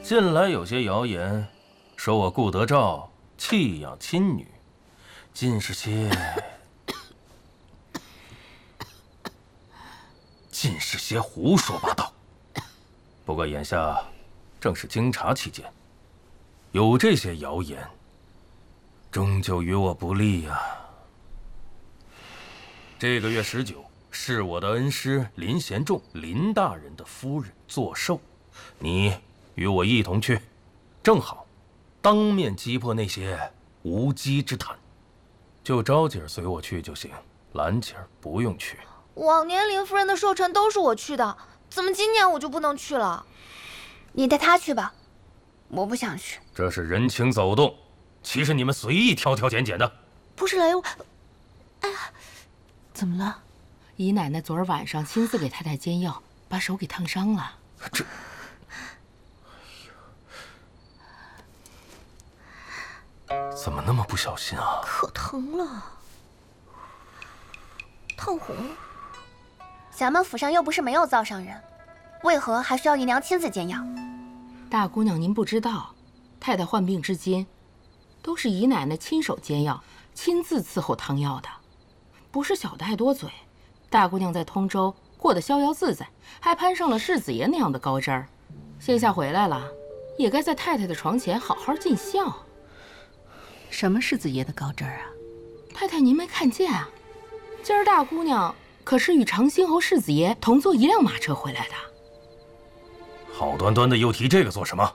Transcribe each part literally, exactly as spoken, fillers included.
近来有些谣言，说我顾德昭弃养亲女，尽是些，尽是些胡说八道。不过眼下正是经查期间，有这些谣言，终究与我不利呀。这个月十九是我的恩师林贤仲林大人的夫人做寿，你与我一同去，正好当面击破那些无稽之谈。就招姐儿随我去就行，兰姐儿不用去。 往年林夫人的寿辰都是我去的，怎么今年我就不能去了？ 你带她去吧，我不想去。 这是人情走动，岂是你们随意挑挑拣拣的？ 不是雷，我，哎呀， 怎么了？姨奶奶昨儿晚上亲自给太太煎药，把手给烫伤了。 这，哎呀，怎么那么不小心啊？ 可疼了，烫红了。 咱们府上又不是没有灶上人，为何还需要姨娘亲自煎药？ 大姑娘，您不知道，太太患病至今，都是姨奶奶亲手煎药，亲自伺候汤药的，不是小的爱多嘴。大姑娘在通州过得逍遥自在，还攀上了世子爷那样的高枝儿，现下回来了，也该在太太的床前好好尽孝。 什么世子爷的高枝儿啊？ 太太您没看见啊？今儿大姑娘可是与长兴侯世子爷同坐一辆马车回来的。 好端端的又提这个做什么？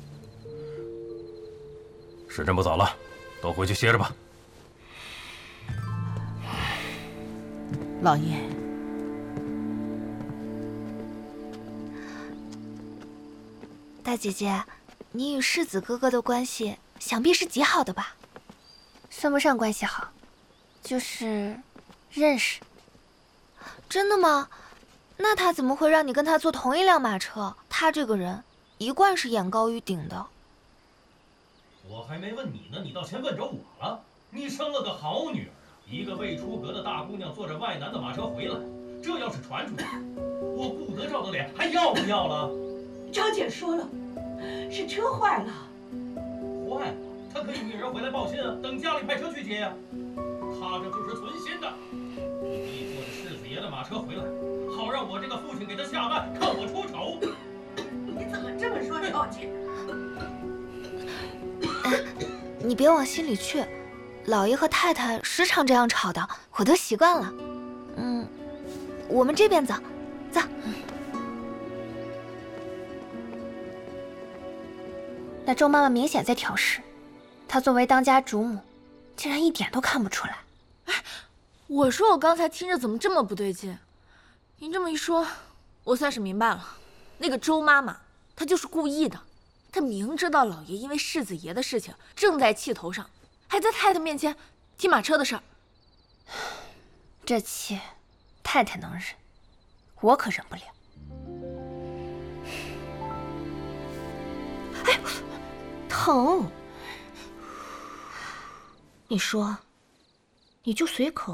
时辰不早了，都回去歇着吧。 老爷， 大姐姐，你与世子哥哥的关系想必是极好的吧？ 算不上关系好，就是认识。 真的吗？那他怎么会让你跟他坐同一辆马车？他这个人一贯是眼高于顶的。 我还没问你呢，你倒先问着我了。你生了个好女儿，一个未出阁的大姑娘坐着外男的马车回来，这要是传出去，我顾德昭的脸还要不要了？ 张姐说了，是车坏了。 坏了，她可以命人回来报信啊，等家里派车去接呀。他这就是存心的，故意坐着世子爷的马车回来，好让我这个父亲给他下绊，看我出丑。 你怎么这么说，赵姐？ 你别往心里去，老爷和太太时常这样吵的，我都习惯了。嗯，我们这边走，走。 那周妈妈明显在挑事，她作为当家主母，竟然一点都看不出来。 哎，我说我刚才听着怎么这么不对劲？您这么一说，我算是明白了。那个周妈妈，她就是故意的。她明知道老爷因为世子爷的事情正在气头上，还在太太面前提马车的事儿。 这气，太太能忍，我可忍不了。 哎，疼！你说，你就随口